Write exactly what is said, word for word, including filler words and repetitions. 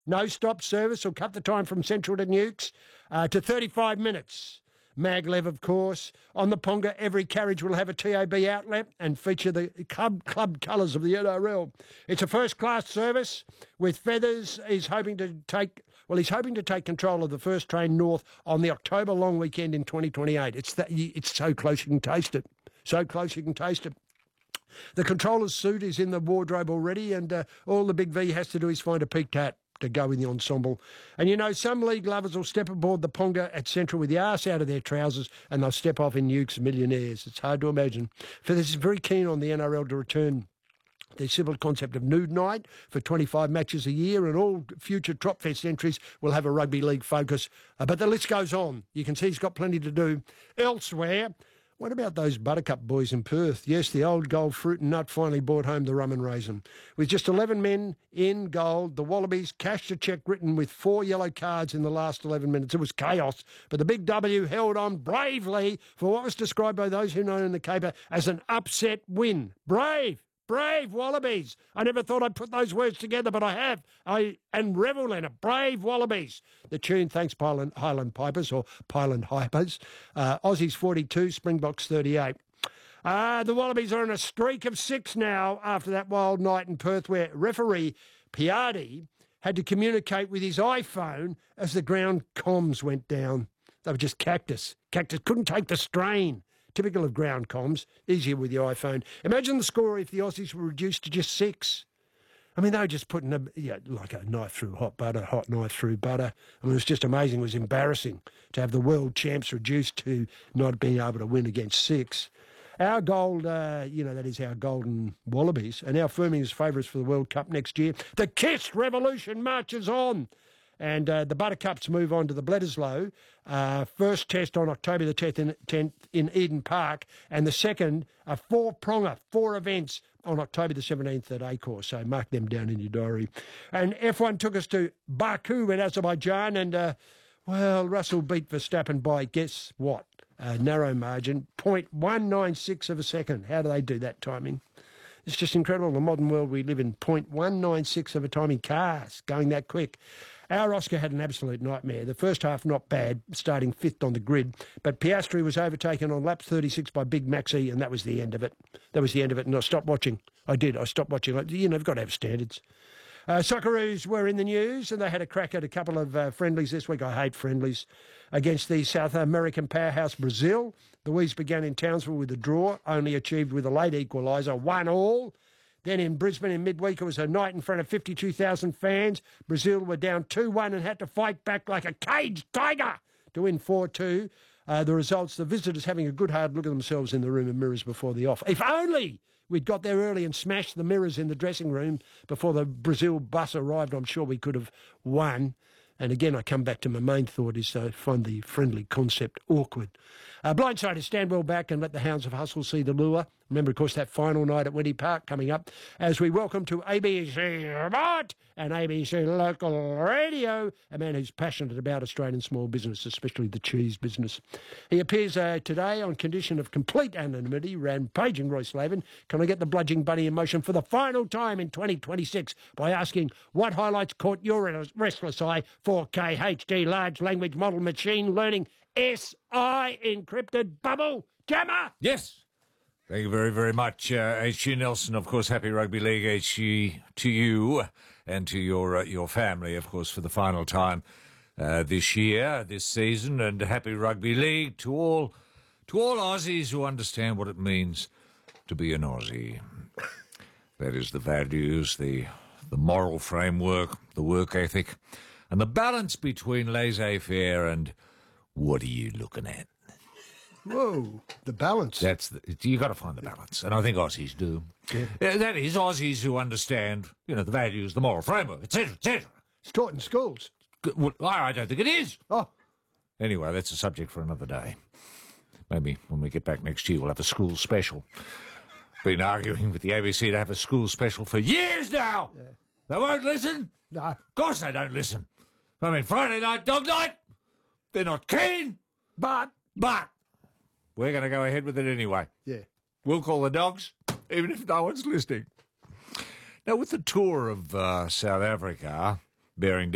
No stop service will cut the time from Central to Nukes uh, to thirty-five minutes. Maglev, of course. On the Ponga, every carriage will have a T A B outlet and feature the club club colours of the N R L. It's a first-class service with Feathers. He's hoping to take well. He's hoping to take control of the first train north on the October long weekend in twenty twenty-eight. It's that. It's so close you can taste it. So close you can taste it. The controller's suit is in the wardrobe already, and uh, all the Big V has to do is find a peaked hat to go in the ensemble. And you know, some league lovers will step aboard the Ponga at Central with the arse out of their trousers and they'll step off in Nukes millionaires. It's hard to imagine. Feathers is very keen on the N R L to return the simple concept of nude night for twenty-five matches a year, and all future Tropfest entries will have a rugby league focus. Uh, but the list goes on. You can see he's got plenty to do. Elsewhere, what about those Buttercup boys in Perth? Yes, the old gold fruit and nut finally brought home the rum and raisin. With just eleven men in gold, the Wallabies cashed a cheque written with four yellow cards in the last eleven minutes. It was chaos, but the Big W held on bravely for what was described by those who know in the caper as an upset win. Brave! Brave Wallabies. I never thought I'd put those words together, but I have. I and revel in it. Brave Wallabies. The tune thanks Highland, Highland Pipers, or Highland Hypers. Uh, Aussies forty-two, Springboks thirty-eight. Uh, the Wallabies are on a streak of six now after that wild night in Perth where referee Piardi had to communicate with his iPhone as the ground comms went down. They were just cactus. Cactus couldn't take the strain. Typical of ground comms, easier with your iPhone. Imagine the score if the Aussies were reduced to just six. I mean, they were just putting a, yeah, like a knife through hot butter, hot knife through butter. I mean, it was just amazing. It was embarrassing to have the world champs reduced to not being able to win against six. Our gold, uh, you know, that is our golden Wallabies, and our firming as favourites for the World Cup next year. The Kiss Revolution marches on. And uh, the Buttercups move on to the Bledisloe. Uh, first test on October the tenth in, tenth in Eden Park. And the second, a four-pronger, four events on October the seventeenth at Accor. So mark them down in your diary. And F one took us to Baku in Azerbaijan. And, uh, well, Russell beat Verstappen by, guess what? A narrow margin, zero point one nine six of a second. How do they do that timing? It's just incredible, the modern world we live in. zero point one nine six of a time in cars, going that quick. Our Oscar had an absolute nightmare. The first half not bad, starting fifth on the grid, but Piastri was overtaken on lap thirty-six by Big Maxi, and that was the end of it. That was the end of it, and I stopped watching. I did. I stopped watching. You know, you've got to have standards. Uh, Socceroos were in the news, and they had a crack at a couple of uh, friendlies this week. I hate friendlies. Against the South American powerhouse Brazil. The Wees began in Townsville with a draw, only achieved with a late equaliser, one all. Then in Brisbane in midweek, it was a night in front of fifty-two thousand fans. Brazil were down two one and had to fight back like a caged tiger to win four two. Uh, the results, the visitors having a good hard look at themselves in the room of mirrors before the off. If only we'd got there early and smashed the mirrors in the dressing room before the Brazil bus arrived, I'm sure we could have won. And again, I come back to my main thought is I find the friendly concept awkward. Uh, Blindsiders, stand well back and let the hounds of hustle see the lure. Remember, of course, that final night at Wendy Park coming up as we welcome to A B C Remote and A B C Local Radio, a man who's passionate about Australian small business, especially the cheese business. He appears uh, today on condition of complete anonymity, rampaging Royce Lavin. Can I get the bludgeon bunny in motion for the final time in twenty twenty-six by asking what highlights caught your restless eye? four K H D large language model machine learning S I encrypted bubble jammer. Yes. Thank you very, very much, uh, H G Nelson. Of course, happy Rugby League, H G, to you and to your uh, your family, of course, for the final time uh, this year, this season, and happy Rugby League to all to all Aussies who understand what it means to be an Aussie. That is the values, the the moral framework, the work ethic, and the balance between laissez-faire and what are you looking at? Whoa, the balance. That's the, you got to find the balance, and I think Aussies do. Yeah. Uh, that is, Aussies who understand, you know, the values, the moral framework, et cetera, et cetera. It's taught in schools. Well, I don't think it is. Oh. Anyway, that's a subject for another day. Maybe when we get back next year, we'll have a school special. Been arguing with the A B C to have a school special for years now. Yeah. They won't listen. No. Of course they don't listen. I mean, Friday night, dog night, they're not keen. But, but, we're going to go ahead with it anyway. Yeah. We'll call the dogs, even if no one's listening. Now, with the tour of uh, South Africa bearing